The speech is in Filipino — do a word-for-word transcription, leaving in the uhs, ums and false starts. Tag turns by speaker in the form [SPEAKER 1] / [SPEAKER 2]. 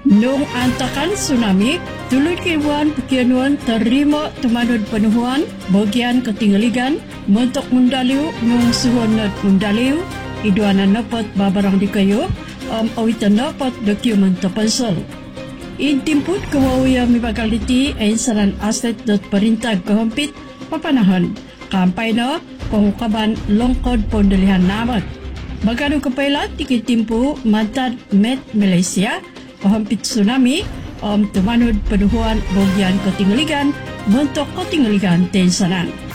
[SPEAKER 1] Noong antakan tsunami, tuloy kiwan pekianuan terima tumanod panuhuan, bagian ketinggaligan, mentok mundaliw nung suhonat mundaliw, iduanan napat babarang di kayo, um, awitan napat dokumen terpensel. Intimput kawawaya mibagaliti ay saran aset dot perintah kehampit papanahan, kampay na pangukaban longkod pondalihan namat. Magano kapailat tikitimpu mantad Met Malaysia, pahampit tsunami, um, tumanod panuhuan bagian ketinggaligan, mentok ketinggaligan tensanan.